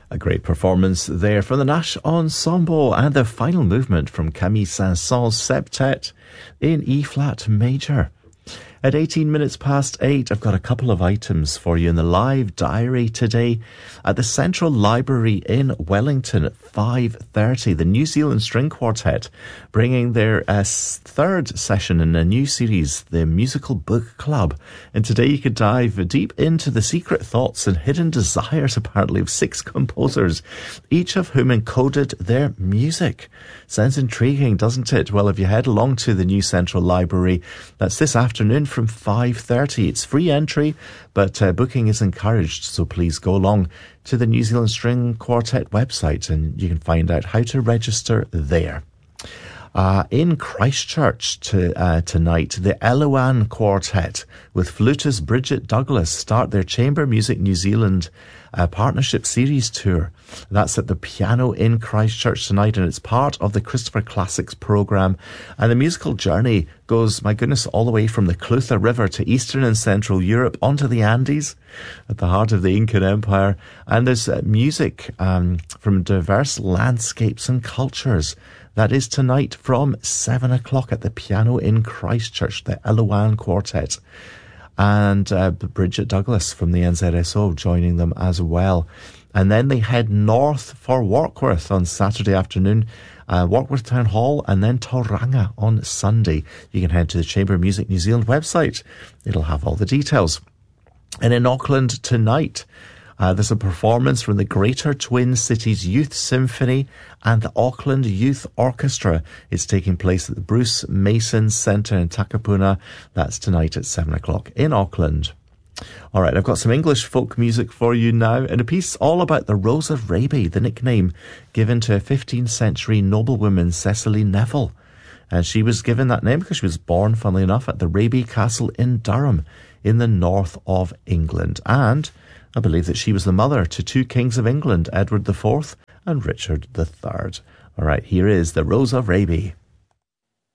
A great performance there from the Nash Ensemble and the final movement from Camille Saint-Saëns' Septet in E-flat major. At 18 minutes past 8, I've got a couple of items for you in the live diary today. At the Central Library in Wellington at 5:30, the New Zealand String Quartet bringing their third session in a new series, the Musical Book Club. And today you could dive deep into the secret thoughts and hidden desires, apparently, of 6 composers, each of whom encoded their music. Sounds intriguing, doesn't it? Well, if you head along to the New Central Library, that's this afternoon from 5:30. It's free entry, but booking is encouraged, so please go along to the New Zealand String Quartet website and you can find out how to register there. In Christchurch tonight, the Eluan Quartet with flutist Bridget Douglas start their Chamber Music New Zealand partnership series tour. That's at the Piano in Christchurch tonight, and it's part of the Christopher Classics programme. And the musical journey goes, my goodness, all the way from the Clutha River to Eastern and Central Europe onto the Andes at the heart of the Incan Empire. And there's music from diverse landscapes and cultures. That is tonight from 7 o'clock at the Piano in Christchurch, the Eluan Quartet. And Bridget Douglas from the NZSO joining them as well. And then they head north for Warkworth on Saturday afternoon, Warkworth Town Hall, and then Tauranga on Sunday. You can head to the Chamber Music New Zealand website. It'll have all the details. And in Auckland tonight, there's a performance from the Greater Twin Cities Youth Symphony and the Auckland Youth Orchestra. It's taking place at the Bruce Mason Centre in Takapuna. That's tonight at 7 o'clock in Auckland. All right, I've got some English folk music for you now, and a piece all about the Rose of Raby, the nickname given to a 15th century noblewoman, Cecily Neville. And she was given that name because she was born, funnily enough, at the Raby Castle in Durham in the north of England. And I believe that she was the mother to 2 kings of England, Edward IV and Richard III. All right, here is the Rose of Raby.